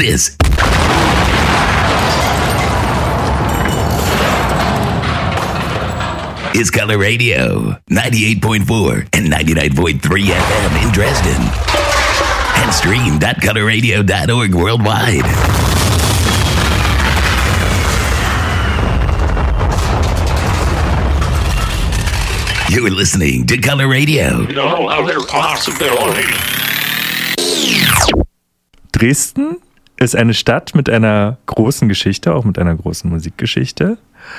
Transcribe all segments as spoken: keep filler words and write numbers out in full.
This is Color Radio, ninety-eight point four and ninety-nine point three F M in Dresden. And stream dot color radio dot org worldwide. You're listening to Color Radio. No other possibility. Dresden ist eine Stadt mit einer großen Geschichte, auch mit einer großen Musikgeschichte.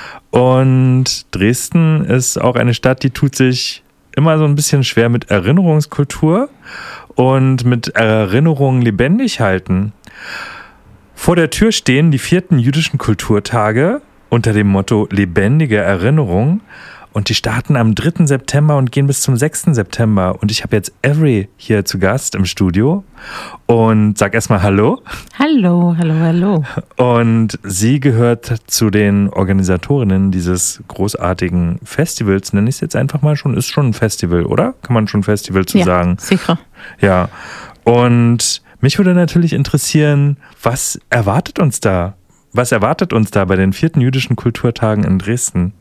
Und Dresden ist auch eine Stadt, die tut sich immer so ein bisschen schwer mit Erinnerungskultur und mit Erinnerungen lebendig halten. Vor der Tür stehen die vierten jüdischen Kulturtage unter dem Motto Lebendige Erinnerung. Und die starten am dritten September und gehen bis zum sechsten September. Und ich habe jetzt Avery hier zu Gast im Studio. Und sag erstmal Hallo. Hallo, hallo, hallo. Und sie gehört zu den Organisatorinnen dieses großartigen Festivals. Nenne ich es jetzt einfach mal schon. Ist schon ein Festival, oder? Kann man schon Festival zu ja, sagen? Sicher. Ja. Und mich würde natürlich interessieren, was erwartet uns da? Was erwartet uns da bei den vierten jüdischen Kulturtagen in Dresden?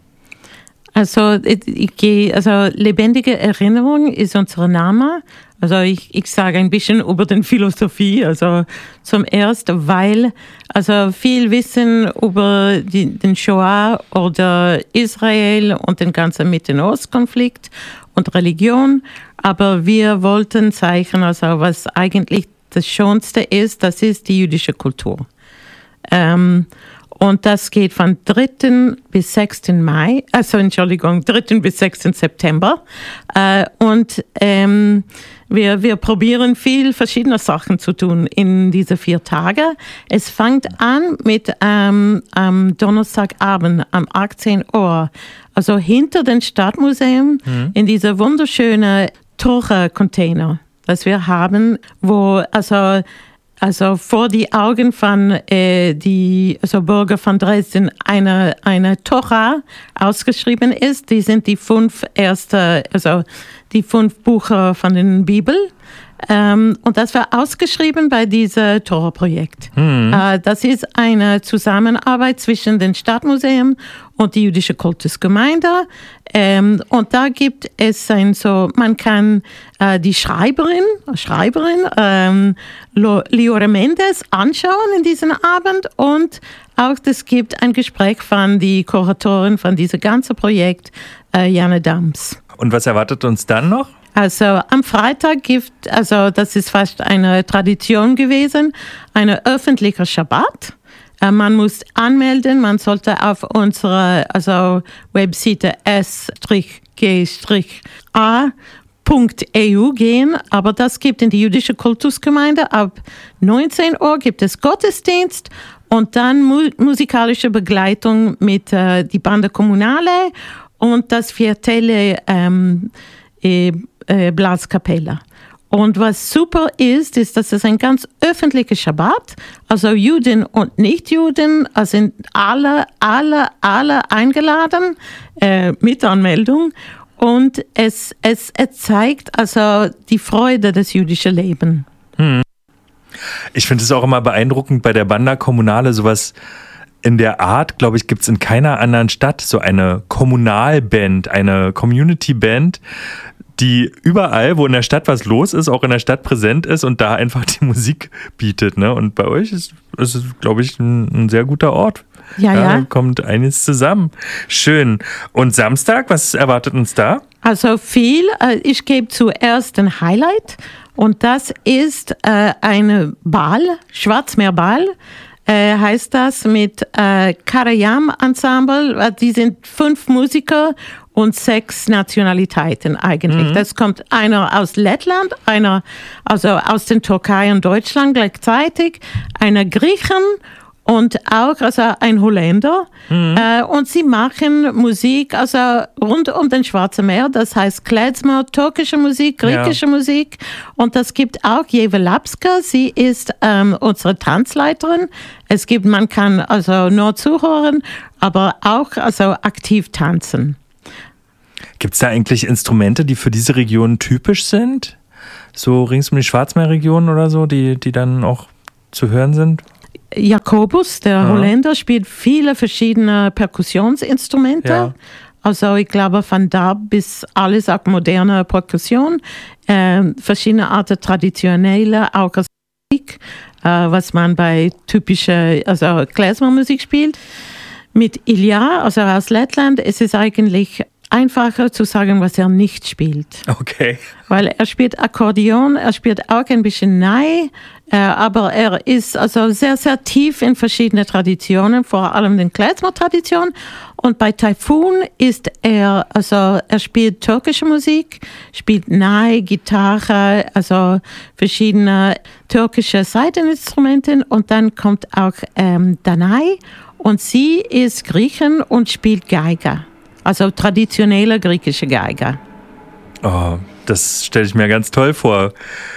Also, ich gehe, also lebendige Erinnerung ist unser Name. Also ich, ich sage ein bisschen über die Philosophie. Also zum Ersten, weil also viel Wissen über die, den Shoah oder Israel und den ganzen Mitte-Ost-Konflikt und Religion. Aber wir wollten zeigen, also was eigentlich das Schönste ist, das ist die jüdische Kultur. Ähm, Und das geht von dritten bis sechsten Mai, also Entschuldigung, dritten bis sechsten September. Äh, und ähm, wir, wir probieren viel verschiedene Sachen zu tun in diese vier Tage. Es fängt an mit ähm, am Donnerstagabend um achtzehn Uhr, also hinter dem Stadtmuseum, mhm. in dieser wunderschönen Tore-Container, das wir haben, wo also Also vor die Augen von äh, die also Bürger von Dresden eine, eine Tora ausgeschrieben ist. Die sind die fünf erste, also die fünf Bücher von der Bibel. Ähm, und das war ausgeschrieben bei diesem Tora-Projekt. Mhm. Äh, das ist eine Zusammenarbeit zwischen dem Stadtmuseum und die jüdische Kultusgemeinde. Ähm, und da gibt es ein so, man kann äh, die Schreiberin, Schreiberin ähm, Liora Mendes anschauen in diesem Abend und auch es gibt ein Gespräch von die Kuratorin von diesem ganzen Projekt, äh, Janne Dams. Und was erwartet uns dann noch? Also am Freitag gibt, also das ist fast eine Tradition gewesen, eine öffentliche Schabbat. Äh, man muss anmelden, man sollte auf unsere also Webseite s g a punkt e u gehen, aber das gibt in die jüdische Kultusgemeinde. Ab neunzehn Uhr gibt es Gottesdienst und dann mu- musikalische Begleitung mit äh, die Bande Kommunale und das Viertelle ähm, äh, äh, Blaskapelle. Und was super ist, ist, dass es ein ganz öffentlicher Schabbat, also Juden und Nicht-Juden, also sind alle, alle, alle eingeladen äh, mit Anmeldung. Und es, es, es zeigt also die Freude des jüdischen Lebens. Hm. Ich finde es auch immer beeindruckend bei der Banda Kommunale, sowas in der Art, glaube ich, gibt es in keiner anderen Stadt so eine Kommunalband, eine Community-Band, die überall, wo in der Stadt was los ist, auch in der Stadt präsent ist und da einfach die Musik bietet. Ne? Und bei euch ist es, glaube ich, ein, ein sehr guter Ort. Ja, ja. Da kommt einiges zusammen. Schön. Und Samstag, was erwartet uns da? Also viel. Ich gebe zuerst ein Highlight und das ist äh, ein Ball, Schwarzmeerball. Äh, heißt das mit äh, Karayam Ensemble. Die sind fünf Musiker und sechs Nationalitäten eigentlich. Mhm. Das kommt einer aus Lettland, einer also aus der Türkei und Deutschland gleichzeitig, einer Griechen und auch also ein Holländer. Mhm. Äh, und sie machen Musik also rund um den Schwarzen Meer. Das heißt Klezmer, türkische Musik, griechische ja. Musik. Und das gibt auch Jeva Lapska. Sie ist ähm, unsere Tanzleiterin. Es gibt, man kann also nur zuhören, aber auch also aktiv tanzen. Gibt es da eigentlich Instrumente, die für diese Region typisch sind? So rings um die Schwarzmeerregion oder so, die, die dann auch zu hören sind? Jacobus, der Ja. Holländer, spielt viele verschiedene Perkussionsinstrumente. Ja. Also ich glaube von da bis alles auch moderne Perkussion, äh, verschiedene Arten traditionelle, auch als Musik, äh, was man bei typischer, also Klezmermusik spielt. Mit Ilja, also aus Lettland, ist es eigentlich einfacher zu sagen, was er nicht spielt. Okay. Weil er spielt Akkordeon, er spielt auch ein bisschen Nei, äh, aber er ist also sehr, sehr tief in verschiedene Traditionen, vor allem den Klezmer-Tradition. Und bei Tayfun ist er, also er spielt türkische Musik, spielt Nei, Gitarre, also verschiedene türkische Saiteninstrumente. Und dann kommt auch ähm, Danai und sie ist Griechin und spielt Geige. Also traditionelle griechische Geige. Oh, das stelle ich mir ganz toll vor.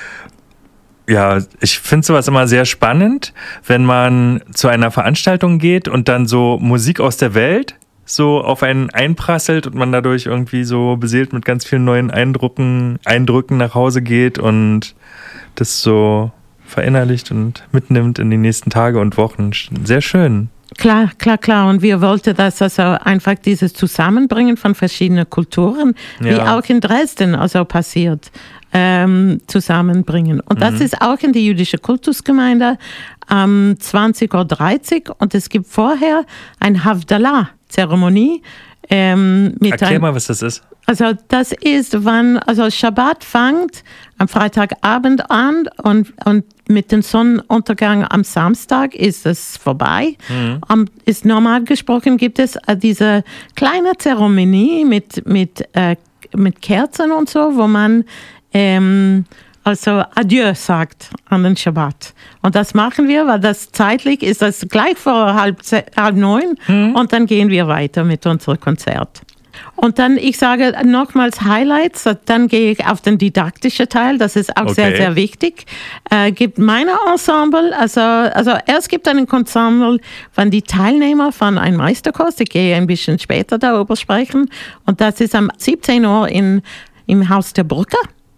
Ja, ich finde sowas immer sehr spannend, wenn man zu einer Veranstaltung geht und dann so Musik aus der Welt so auf einen einprasselt und man dadurch irgendwie so beseelt mit ganz vielen neuen Eindrücken, Eindrücken nach Hause geht und das so verinnerlicht und mitnimmt in die nächsten Tage und Wochen. Sehr schön. Klar, klar, klar. Und wir wollten das also einfach dieses Zusammenbringen von verschiedenen Kulturen, Ja. wie auch in Dresden also passiert, ähm, zusammenbringen. Und das ist auch in die jüdische Kultusgemeinde am zwanzig Uhr dreißig und es gibt vorher eine Havdalah-Zeremonie. Ähm, mit Erklär ein, mal, was das ist. Also das ist, wann, also Schabbat fängt am Freitagabend an und, und mit dem Sonnenuntergang am Samstag ist es vorbei. Mhm. Am, ist normal gesprochen gibt es äh, diese kleine Zeremonie mit, mit, äh, mit Kerzen und so, wo man ähm, also Adieu sagt an den Schabbat. Und das machen wir, weil das zeitlich ist das gleich vor halb, halb neun Mhm. und dann gehen wir weiter mit unserem Konzert. Und dann, ich sage nochmals Highlights, dann gehe ich auf den didaktischen Teil, das ist auch Okay. sehr, sehr wichtig. Äh, gibt meine Ensemble, also, also erst gibt ein Ensemble von die Teilnehmer von einem Meisterkurs, ich gehe ein bisschen später darüber sprechen und das ist am siebzehn Uhr in, im Haus der Brücke.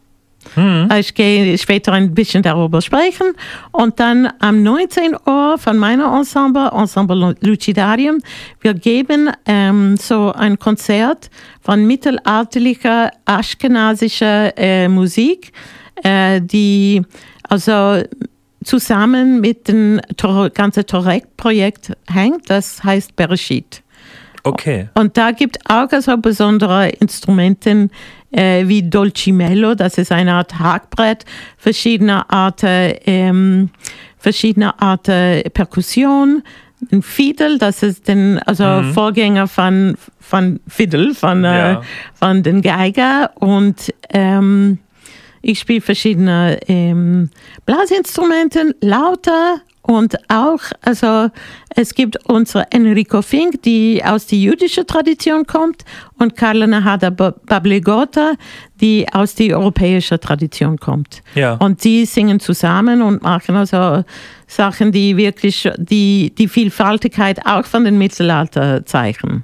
Mhm. Ich gehe später ein bisschen darüber sprechen. Und dann am neunzehn Uhr von meiner Ensemble, Ensemble Lucidarium, wir geben ähm, so ein Konzert von mittelalterlicher, aschkenasischer äh, Musik, äh, die also zusammen mit dem Tor- ganzen Torek-Projekt hängt. Das heißt Bereshit. Okay. Und da gibt es auch also besondere Instrumente äh, wie Dolcimelo, das ist eine Art Hackbrett, verschiedene Arten, ähm, verschiedene Arten Perkussion, ein Fiddle, das ist den also Mhm. Vorgänger von, von Fiddle, von, Ja. äh, von den Geiger und ähm, ich spiele verschiedene ähm, Blasinstrumente, lauter. Und auch, also es gibt unsere Enrico Fink, die aus der jüdischen Tradition kommt, und Carla Nahada Bablegota, die aus der europäischen Tradition kommt. Ja. Und die singen zusammen und machen also Sachen, die wirklich die, die Vielfaltigkeit auch von den Mittelalter zeichnen.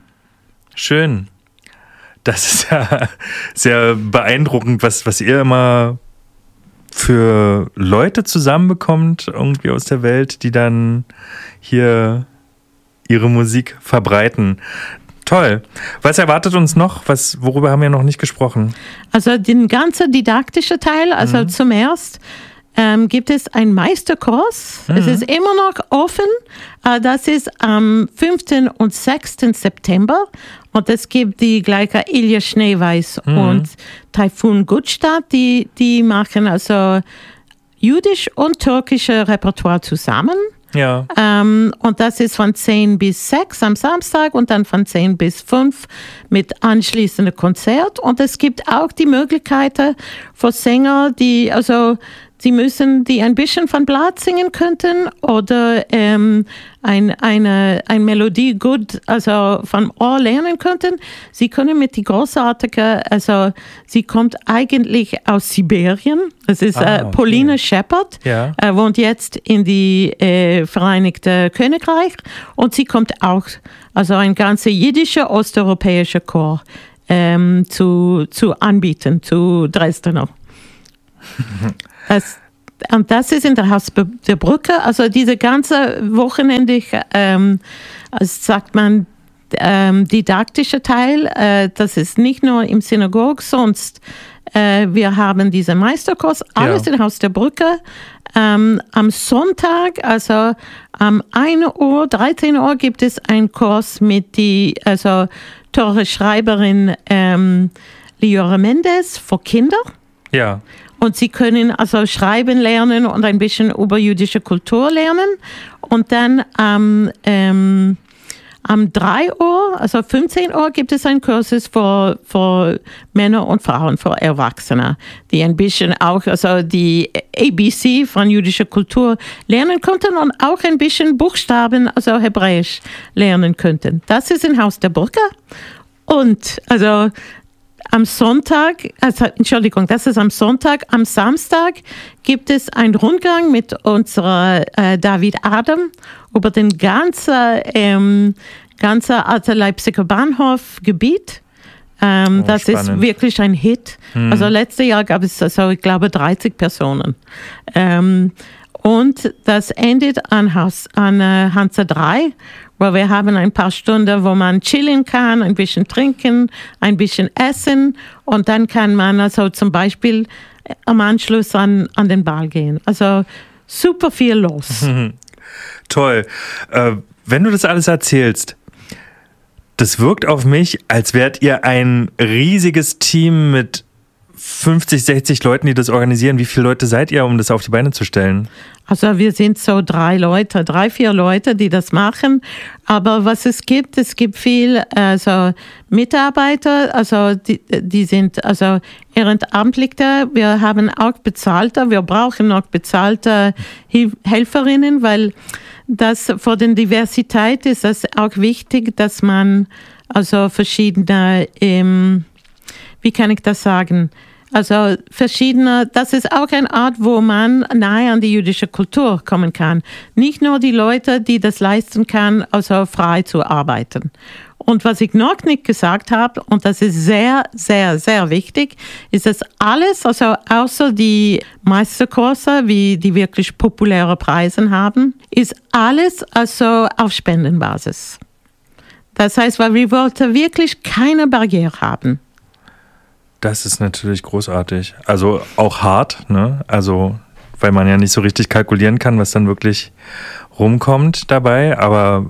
Schön. Das ist ja sehr beeindruckend, was, was ihr immer für Leute zusammenbekommt, irgendwie aus der Welt, die dann hier ihre Musik verbreiten. Toll. Was erwartet uns noch? Was, worüber haben wir noch nicht gesprochen? Also den ganzen didaktischen Teil, also Mhm. zum Ersten ähm, gibt es einen Meisterkurs. Mhm. Es ist immer noch offen. Äh, das ist am fünften und sechsten September. Und es gibt die gleiche Ilja Schneeweiß Mhm. und Tayfun Gutstadt, die, die machen also jüdisch und türkische Repertoire zusammen. Ja. Ähm, und das ist von zehn bis sechs am Samstag und dann von zehn bis fünf mit anschließendem Konzert. Und es gibt auch die Möglichkeiten für Sänger, die also sie müssen, die ein bisschen von Blatt singen könnten oder ähm, ein, eine, eine Melodie gut, also vom Ohr lernen könnten. Sie können mit die großartige, also sie kommt eigentlich aus Sibirien. Das ist Ah, äh, okay. Pauline Shepard. Ja. Er wohnt jetzt in die äh, Vereinigte Königreich und sie kommt auch, also ein ganzer jiddischer osteuropäischer Chor ähm, zu, zu anbieten, zu Dresdner. Das, und das ist in der Haus der Brücke. Also diese ganze Wochenende, ähm, sagt man, ähm, didaktische Teil, äh, das ist nicht nur im Synagog, sonst äh, wir haben diesen Meisterkurs, alles ja. in Haus der Brücke. Ähm, am Sonntag, also um ein Uhr, dreizehn Uhr gibt es einen Kurs mit die, also teure Schreiberin ähm, Liora Mendes für Kinder. Ja. Und sie können also schreiben lernen und ein bisschen über jüdische Kultur lernen. Und dann am ähm, Um drei Uhr, also fünfzehn Uhr, gibt es einen Kurs für, für Männer und Frauen, für Erwachsene, die ein bisschen auch also die A B C von jüdischer Kultur lernen könnten und auch ein bisschen Buchstaben, also Hebräisch, lernen könnten. Das ist im Haus der Brücke. Und also am Sonntag, also Entschuldigung, das ist am Sonntag, am Samstag gibt es einen Rundgang mit unserer äh, David Adam über den ganzen, ähm, ganzen Alter Leipziger Bahnhofgebiet. Ähm, oh, das spannend. Ist wirklich ein Hit. Hm. Also letztes Jahr gab es, also, ich glaube, dreißig Personen. Ähm, und das endet an, Haus, an äh, Hansa drei, wo wir haben ein paar Stunden, wo man chillen kann, ein bisschen trinken, ein bisschen essen und dann kann man also zum Beispiel am Anschluss an, an den Ball gehen. Also super viel los. Toll. Äh, wenn du das alles erzählst, das wirkt auf mich, als wärt ihr ein riesiges Team mit fünfzig, sechzig Leuten, die das organisieren. Wie viele Leute seid ihr, um das auf die Beine zu stellen? Also wir sind so drei Leute, drei, vier Leute, die das machen. Aber was es gibt, es gibt viel also Mitarbeiter, also die, die sind also Ehrenamtliche. Wir haben auch bezahlte, wir brauchen noch bezahlte Helferinnen, weil das für die Diversität ist es auch wichtig, dass man also verschiedene, ähm, wie kann ich das sagen, also verschiedene, das ist auch eine Art, wo man nahe an die jüdische Kultur kommen kann. Nicht nur die Leute, die das leisten können, also frei zu arbeiten. Und was ich noch nicht gesagt habe, und das ist sehr, sehr, sehr wichtig, ist, dass alles, also außer die Meisterkurse, wie die wirklich populäre Preise haben, ist alles also auf Spendenbasis. Das heißt, weil wir wollten wirklich keine Barriere haben. Das ist natürlich großartig. Also auch hart, ne? Also, weil man ja nicht so richtig kalkulieren kann, was dann wirklich rumkommt dabei. Aber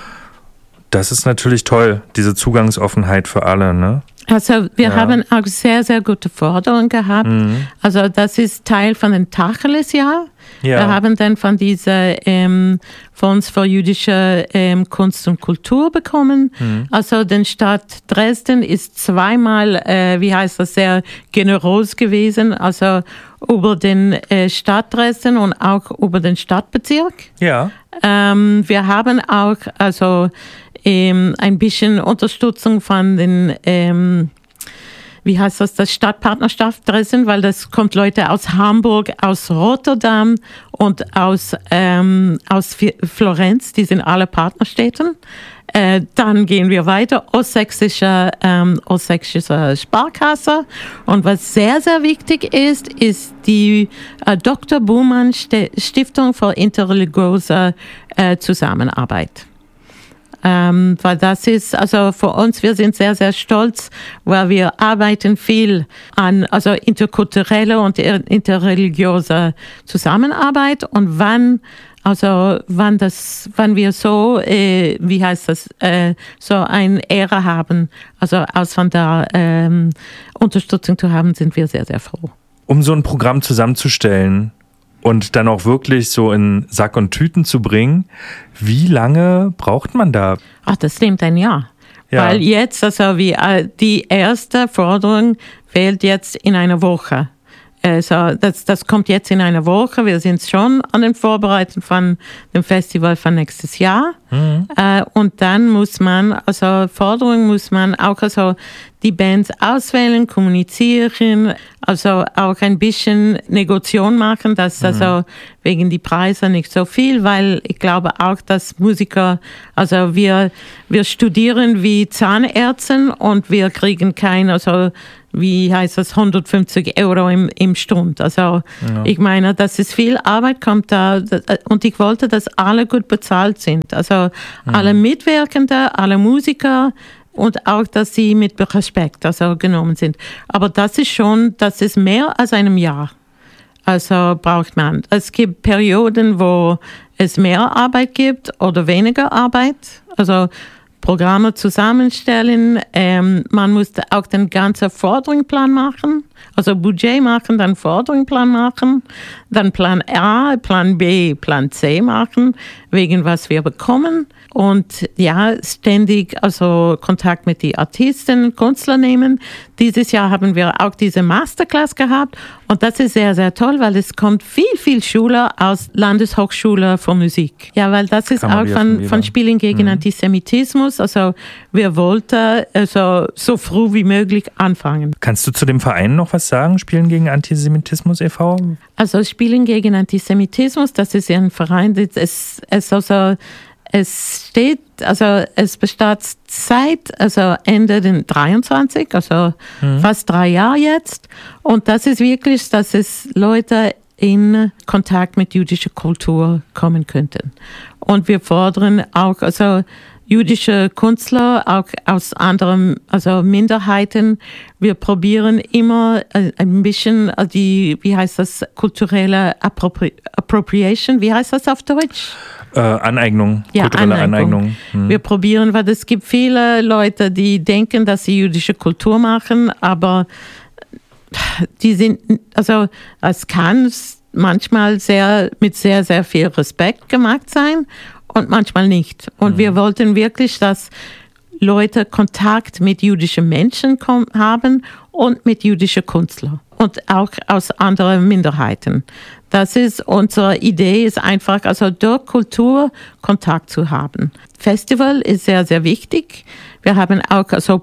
das ist natürlich toll, diese Zugangsoffenheit für alle, ne? Also wir ja. haben auch sehr, sehr gute Forderungen gehabt. Mhm. Also das ist Teil von dem Tacheles-Jahr. Ja. Wir haben dann von dieser ähm, Fonds für jüdische ähm, Kunst und Kultur bekommen. Mhm. Also die Stadt Dresden ist zweimal, äh, wie heißt das, sehr generös gewesen. Also über den äh, Stadt Dresden und auch über den Stadtbezirk. Ja. Ähm, wir haben auch also ähm, ein bisschen Unterstützung von den ähm, wie heißt das, das Stadtpartnerschaft Dresden, weil das kommt Leute aus Hamburg, aus Rotterdam und aus, ähm, aus Florenz, die sind alle Partnerstädten. Äh, dann gehen wir weiter, Ostsächsische, ähm, Ostsächsische Sparkasse. Und was sehr, sehr wichtig ist, ist die äh, Doktor Buhmann Stiftung für interreligiöse äh, Zusammenarbeit. Ähm, weil das ist, also für uns, wir sind sehr, sehr stolz, weil wir arbeiten viel an also interkulturelle und interreligiöse Zusammenarbeit und wann, also wann das, wann wir so, äh, wie heißt das, äh, so eine Ehre haben, also aus von der ähm, Unterstützung zu haben, sind wir sehr, sehr froh. Um so ein Programm zusammenzustellen und dann auch wirklich so in Sack und Tüten zu bringen, wie lange braucht man da? Ach, das nimmt ein Jahr. Ja. Weil jetzt, also wie die erste Forderung fehlt jetzt in einer Woche. Also das, das kommt jetzt in einer Woche. Wir sind schon an den Vorbereitungen von dem Festival von nächstes Jahr. Mhm. Äh, und dann muss man, also Forderungen muss man auch also die Bands auswählen, kommunizieren, also auch ein bisschen Negoziation machen, dass mhm. also wegen die Preise nicht so viel, weil ich glaube auch, dass Musiker, also wir, wir studieren wie Zahnärzte und wir kriegen kein, also wie heißt das, hundertfünfzig Euro im, im Stund. Also ja. Ich meine, das ist viel Arbeit, kommt da und ich wollte, dass alle gut bezahlt sind. Also mhm. alle Mitwirkende, alle Musiker und auch, dass sie mit Respekt also genommen sind. Aber das ist schon, das ist mehr als einem Jahr. Also braucht man. Es gibt Perioden, wo es mehr Arbeit gibt oder weniger Arbeit. Also Programme zusammenstellen. Ähm, man muss auch den ganzen Forderungsplan machen. Also Budget machen, dann Forderungsplan machen, dann Plan A, Plan B, Plan C machen, wegen was wir bekommen. Und ja, ständig also Kontakt mit den Artisten und Künstlern nehmen. Dieses Jahr haben wir auch diese Masterclass gehabt und das ist sehr, sehr toll, weil es kommt viel, viel Schüler aus Landeshochschule für Musik. Ja, weil das ist auch von, von Spielen gegen mhm. Antisemitismus. Also wir wollten also so früh wie möglich anfangen. Kannst du zu dem Verein noch was sagen, Spielen gegen Antisemitismus e V? Also Spielen gegen Antisemitismus, das ist ja ein Verein, das ist, ist also Es steht, also es besteht seit also Ende den dreiundzwanzig, also mhm. fast drei Jahre jetzt. Und das ist wirklich, dass es Leute in Kontakt mit jüdischer Kultur kommen könnten. Und wir fordern auch also jüdische Künstler, auch aus anderen also Minderheiten. Wir probieren immer ein bisschen die, wie heißt das, kulturelle Appropri- Appropriation, wie heißt das auf Deutsch? Äh, Aneignung, ja, kulturelle Aneignung. Aneignung. Hm. Wir probieren, weil es gibt viele Leute, die denken, dass sie jüdische Kultur machen, aber die sind, also es kann manchmal sehr mit sehr, sehr viel Respekt gemacht sein und manchmal nicht. Und hm. wir wollten wirklich, dass Leute Kontakt mit jüdischen Menschen kom- haben und mit jüdischen Künstlern und auch aus anderen Minderheiten. Das ist unsere Idee, ist einfach, also durch Kultur Kontakt zu haben. Festival ist sehr, sehr wichtig. Wir haben auch also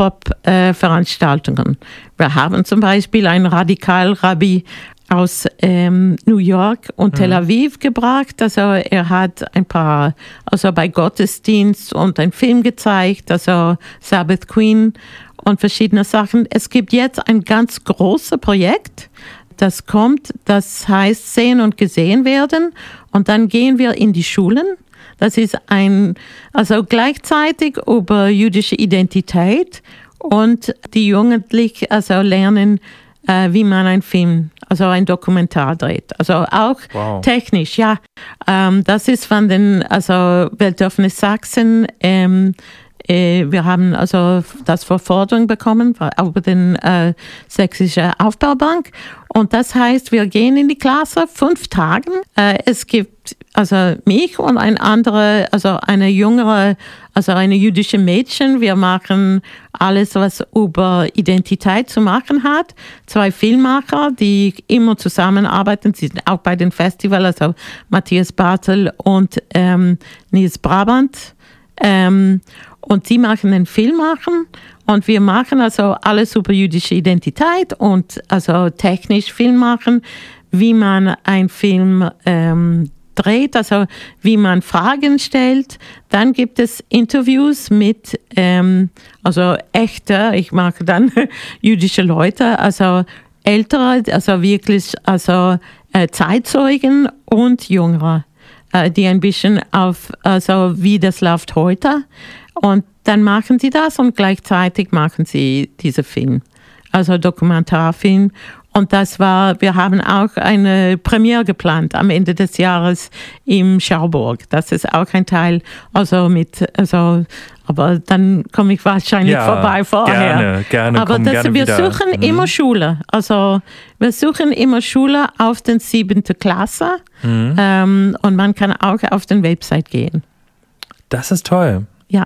Pop-up-Veranstaltungen. Wir haben zum Beispiel einen Radikal-Rabbi aus ähm, New York und mhm. Tel Aviv gebracht. Also er hat ein paar, also bei Gottesdienst und einen Film gezeigt, also Sabbath Queen und verschiedene Sachen. Es gibt jetzt ein ganz großes Projekt, das kommt, das heißt Sehen und Gesehen werden. Und dann gehen wir in die Schulen. Das ist ein, also gleichzeitig über jüdische Identität und die Jugendlichen also lernen, äh, wie man einen Film, also ein Dokumentar dreht. Also auch wow. technisch, ja. Ähm, das ist von den, also Weltöffnis Sachsen. Ähm, äh, wir haben also das für Forderung bekommen über den äh, Sächsischen Aufbaubank. Und das heißt, wir gehen in die Klasse fünf Tagen. Äh, es gibt also mich und ein andere, also eine jüngere, also eine jüdische Mädchen. Wir machen alles, was über Identität zu machen hat. Zwei Filmemacher, die immer zusammenarbeiten. Sie sind auch bei den Festivals, also Matthias Bartel und ähm, Nils Brabant. Ähm, und sie machen den Film machen. Und wir machen also alles über jüdische Identität und also technisch Film machen, wie man einen Film ähm, dreht, also wie man Fragen stellt. Dann gibt es Interviews mit ähm, also echte, ich mag dann jüdische Leute, also ältere, also wirklich also äh, Zeitzeugen und Jüngere, äh, die ein bisschen auf also wie das läuft heute. Und dann machen sie das und gleichzeitig machen sie diesen Film, also Dokumentarfilm. Und das war, wir haben auch eine Premiere geplant am Ende des Jahres im Schauburg. Das ist auch ein Teil, also mit, also, aber dann komme ich wahrscheinlich ja, vorbei vorher. Gerne, gerne. Aber das, gerne wir wieder. suchen mhm. immer Schule. Also wir suchen immer Schule auf den siebten Klasse mhm. ähm, und man kann auch auf den Website gehen. Das ist toll. Ja.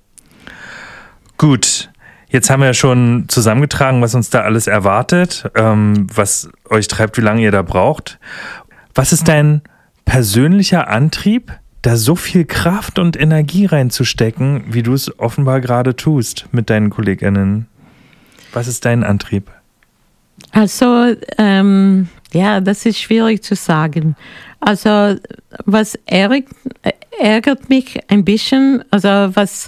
Gut, jetzt haben wir ja schon zusammengetragen, was uns da alles erwartet, ähm, was euch treibt, wie lange ihr da braucht. Was ist dein persönlicher Antrieb, da so viel Kraft und Energie reinzustecken, wie du es offenbar gerade tust mit deinen KollegInnen? Was ist dein Antrieb? Also, ähm, ja, das ist schwierig zu sagen. Also, was ärgert, ärgert mich ein bisschen, also was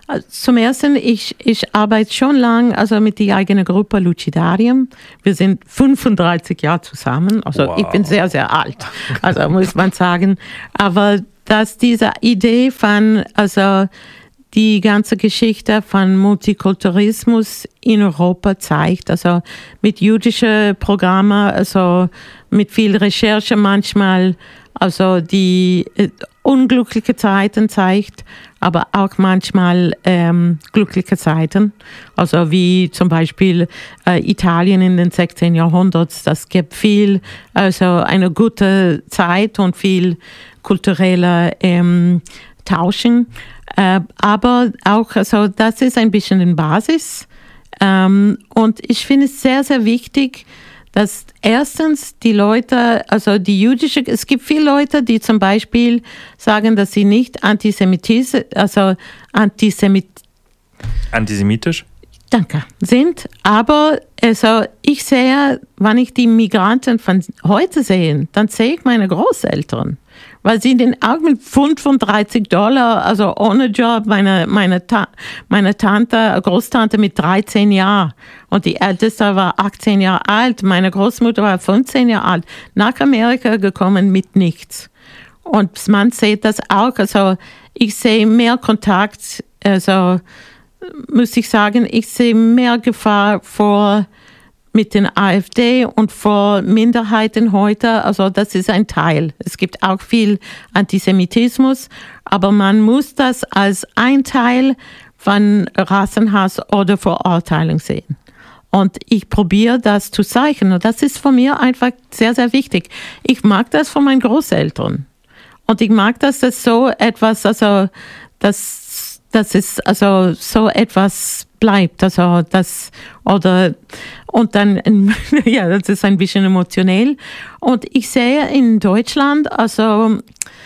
Zum Ersten, ich, ich arbeite schon lang also mit der eigenen Gruppe Lucidarium. Wir sind fünfunddreißig Jahre zusammen, also wow. Ich bin sehr, sehr alt, also muss man sagen. Aber dass diese Idee von, also die ganze Geschichte von Multikulturalismus in Europa zeigt, also mit jüdischen Programmen, also mit viel Recherche manchmal, also die äh, unglückliche Zeiten zeigt, aber auch manchmal ähm, glückliche Zeiten. Also wie zum Beispiel äh, Italien in den sechzehnten Jahrhundert. Das gibt viel, also eine gute Zeit und viel kulturelle ähm, Tauschen. Äh, aber auch, also das ist ein bisschen die Basis. Ähm, und ich finde es sehr, sehr wichtig, dass erstens die Leute, also die jüdische, es gibt viele Leute, die zum Beispiel sagen, dass sie nicht antisemitisch, also antisemit, antisemitisch? Danke, sind, aber also ich sehe, wenn ich die Migranten von heute sehe, dann sehe ich meine Großeltern, weil sie den auch mit fünfunddreißig Dollar, also ohne Job, meine, meine, Ta- meine Tante, Großtante mit dreizehn Jahren und die Älteste war achtzehn Jahre alt, meine Großmutter war fünfzehn Jahre alt, nach Amerika gekommen mit nichts. Und man sieht das auch, also ich sehe mehr Kontakt, also muss ich sagen, ich sehe mehr Gefahr vor mit den AfD und vor Minderheiten heute. Also das ist ein Teil. Es gibt auch viel Antisemitismus, aber man muss das als ein Teil von Rassenhass oder Verurteilung sehen. Und ich probiere das zu zeigen. Und das ist für mich einfach sehr, sehr wichtig. Ich mag das von meinen Großeltern. Und ich mag, dass das so etwas, also das dass es also so etwas bleibt, also das oder und dann ja, das ist ein bisschen emotionell. Und ich sehe in Deutschland, also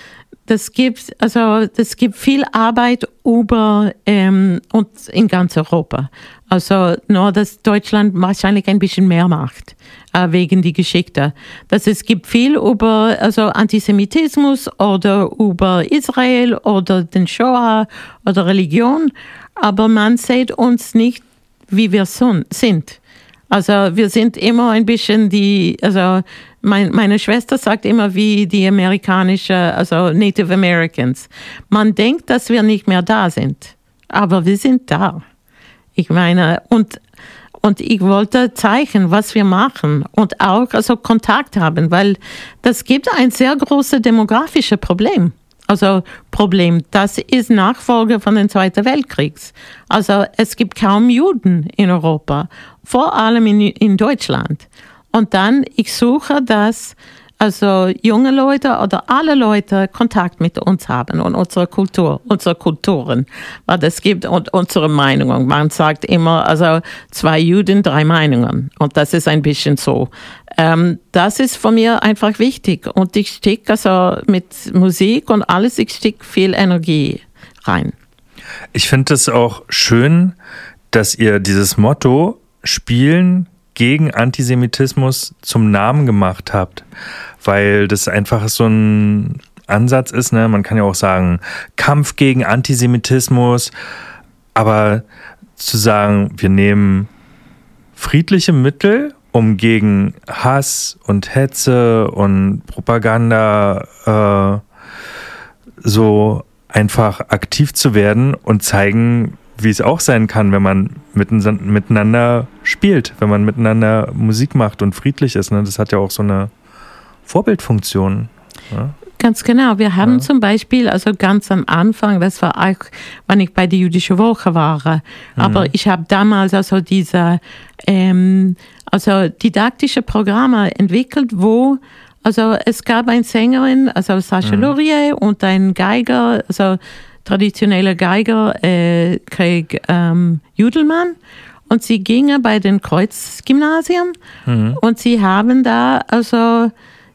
das gibt also das gibt viel Arbeit über ähm, und in ganz Europa. Also nur, dass Deutschland wahrscheinlich ein bisschen mehr macht äh, wegen die Geschichte. Dass es gibt viel über also Antisemitismus oder über Israel oder den Shoah oder Religion, aber man sieht uns nicht, wie wir son- sind. Also wir sind immer ein bisschen die, also mein, meine Schwester sagt immer wie die amerikanische, also Native Americans. Man denkt, dass wir nicht mehr da sind, aber wir sind da. Ich meine, und, und ich wollte zeigen, was wir machen und auch also Kontakt haben, weil das gibt ein sehr großes demografisches Problem. Also Problem, das ist Nachfolge von dem Zweiten Weltkrieg. Also es gibt kaum Juden in Europa, vor allem in, in Deutschland. Und dann, ich suche, dass also junge Leute oder alle Leute Kontakt mit uns haben und unsere Kultur, unsere Kulturen, weil es gibt und unsere Meinungen. Man sagt immer, also zwei Juden, drei Meinungen. Und das ist ein bisschen so. Ähm, das ist von mir einfach wichtig. Und ich stecke also mit Musik und alles, ich stecke viel Energie rein. Ich finde es auch schön, dass ihr dieses Motto Spielen gegen Antisemitismus zum Namen gemacht habt, weil das einfach so ein Ansatz ist, ne? Man kann ja auch sagen, Kampf gegen Antisemitismus, aber zu sagen, wir nehmen friedliche Mittel, um gegen Hass und Hetze und Propaganda äh, so einfach aktiv zu werden und zeigen, wie es auch sein kann, wenn man miteinander spielt, wenn man miteinander Musik macht und friedlich ist. Ne? Das hat ja auch so eine Vorbildfunktion. Ja? Ganz genau. Wir haben ja. zum Beispiel, also ganz am Anfang, das war auch, wenn ich bei der Jüdischen Woche war, mhm. aber ich habe damals also diese ähm, also didaktische Programme entwickelt, wo also es gab eine Sängerin, also Sascha mhm. Laurier und ein Geiger, also traditioneller Geiger, äh, Craig ähm, Judelmann. Und sie gingen bei den Kreuzgymnasien mhm. und sie haben da also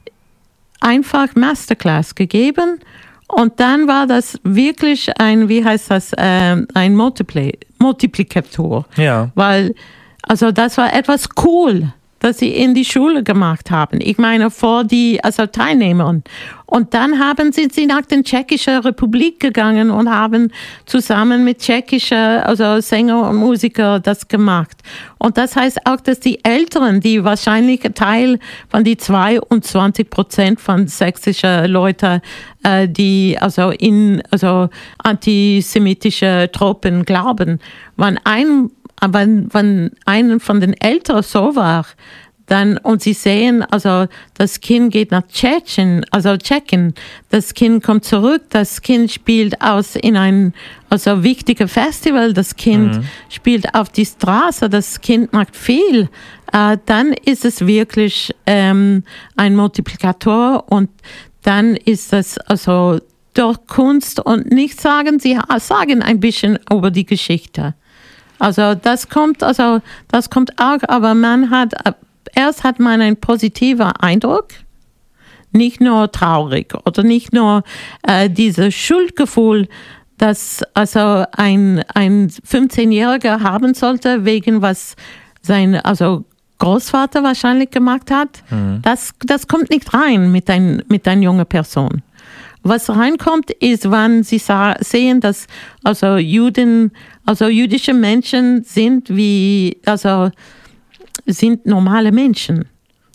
einfach Masterclass gegeben. Und dann war das wirklich ein, wie heißt das, ähm, ein Multipli- Multiplikator. Ja. Weil, also das war etwas cool das sie in die Schule gemacht haben. Ich meine, vor die also Teilnehmern. Und dann haben sie, sie nach der Tschechischen Republik gegangen und haben zusammen mit tschechischen also Sänger und Musiker das gemacht. Und das heißt auch, dass die Älteren, die wahrscheinlich Teil von die zweiundzwanzig Prozent von sächsischen Leuten, äh, die also in also antisemitische Tropen glauben, wenn ein, wenn, wenn einen von den Älteren so war, dann, und sie sehen, also das Kind geht nach Tschechien, also Tschechien, das Kind kommt zurück, das Kind spielt aus in ein also wichtiges Festival, das Kind mhm. spielt auf die Straße, das Kind macht viel, äh, dann ist es wirklich ähm, ein Multiplikator und dann ist es also durch Kunst und nicht sagen, sie sagen ein bisschen über die Geschichte. Also das kommt, also das kommt auch, aber man hat erst hat man einen positiven Eindruck, nicht nur traurig oder nicht nur äh, dieses Schuldgefühl, das also ein, ein fünfzehnjähriger haben sollte, wegen was sein also Großvater wahrscheinlich gemacht hat. Mhm. Das, das kommt nicht rein mit ein, mit einer jungen Person. Was reinkommt, ist, wenn sie sehen, dass also Juden, also jüdische Menschen sind wie, also sind normale Menschen.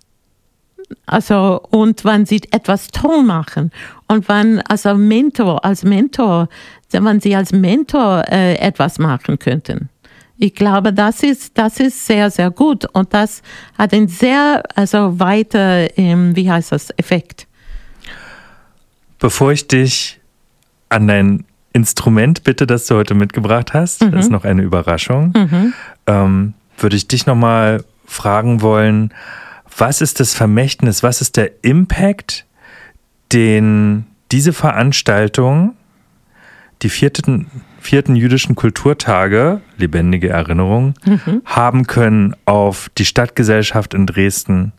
Also, und wenn sie etwas toll machen und wenn also Mentor, als Mentor, wenn sie als Mentor äh, etwas machen könnten. Ich glaube, das ist, das ist sehr, sehr gut und das hat einen sehr, also weiter, ähm, wie heißt das, Effekt. Bevor ich dich an dein Instrument bitte, das du heute mitgebracht hast, mhm. das ist noch eine Überraschung, mhm. ähm, würde ich dich nochmal fragen wollen, was ist das Vermächtnis, was ist der Impact, den diese Veranstaltung, die vierten, vierten jüdischen Kulturtage, lebendige Erinnerung, mhm. haben können auf die Stadtgesellschaft in Dresden?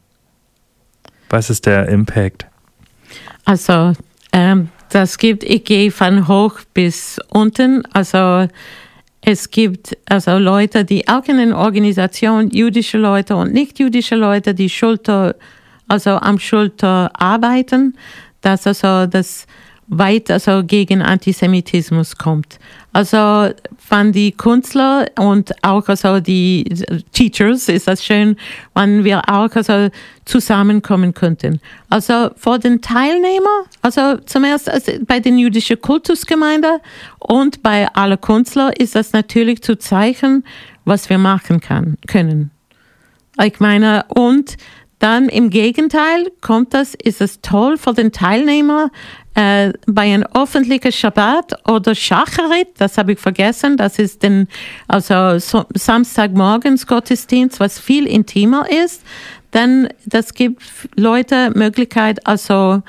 Was ist der Impact? Also, ähm, das gibt, ich gehe von hoch bis unten, also es gibt also Leute, die auch in einer Organisation, jüdische Leute und nicht-jüdische Leute, die Schulter, also am Schulter arbeiten, dass also das weit also gegen Antisemitismus kommt. Also von die Künstler und auch also die Teachers ist das schön, wenn wir auch also zusammenkommen könnten. Also vor den Teilnehmern, also zum ersten also bei den jüdischen Kultusgemeinde und bei allen Künstlern ist das natürlich zu zeigen, was wir machen kann, können. Ich meine, und dann im Gegenteil kommt das, ist es toll für den Teilnehmer, äh, bei einem öffentlichen Schabbat oder Shacharit, das habe ich vergessen, das ist den, also so, Samstagmorgens Gottesdienst, was viel intimer ist, dann das gibt Leute Möglichkeit, also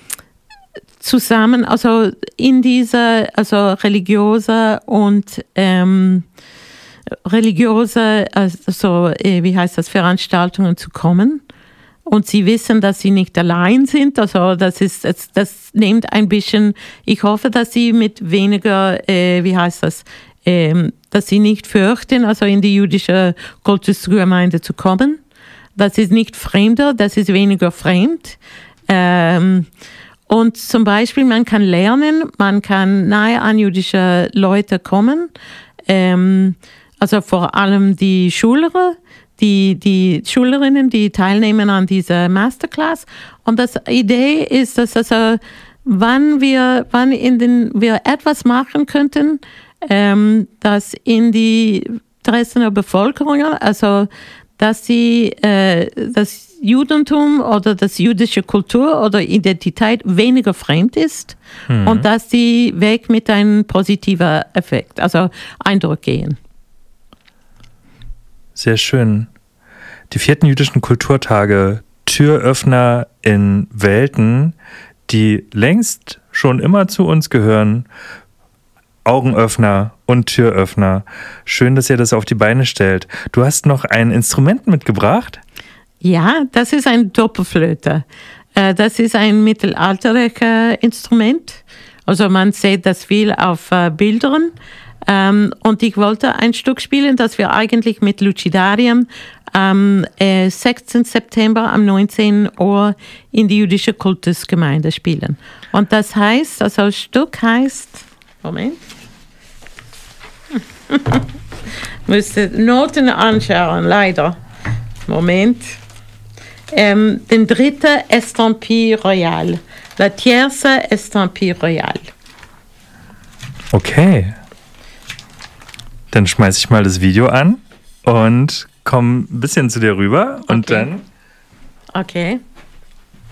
zusammen, also in diese, also religiöse und ähm, religiöse, also wie heißt das, Veranstaltungen zu kommen. Und sie wissen, dass sie nicht allein sind. Also das ist, das, das nimmt ein bisschen, ich hoffe, dass sie mit weniger, äh, wie heißt das, ähm, dass sie nicht fürchten, also in die jüdische Kultusgemeinde zu kommen. Das ist nicht fremder, das ist weniger fremd. Ähm, und zum Beispiel, man kann lernen, man kann nahe an jüdische Leute kommen. Ähm, also vor allem die Schüler, Die, die Schülerinnen, die teilnehmen an dieser Masterclass. Und das Idee ist, dass also, wann wir, wann in den, wir etwas machen könnten, ähm, dass in die Dresdner Bevölkerung, also, dass sie, äh, das Judentum oder das jüdische Kultur oder Identität weniger fremd ist mhm. und dass sie weg mit einem positiven Effekt, also Eindruck gehen. Sehr schön. Die vierten jüdischen Kulturtage, Türöffner in Welten, die längst schon immer zu uns gehören. Augenöffner und Türöffner. Schön, dass ihr das auf die Beine stellt. Du hast noch ein Instrument mitgebracht? Ja, das ist ein Doppelflöte. Das ist ein mittelalterliches Instrument. Also man sieht das viel auf Bildern. Ähm, und ich wollte ein Stück spielen, das wir eigentlich mit Lucidarium am äh, sechsten September um neunzehn Uhr in die jüdische Kultusgemeinde spielen. Und das heißt, also das Stück heißt, Moment, müsste Noten anschauen, leider. Moment. Ähm, den dritten Estampille Royale. La tierce Estampille Royale. Okay. Dann schmeiße ich mal das Video an und komme ein bisschen zu dir rüber und Okay. dann Okay.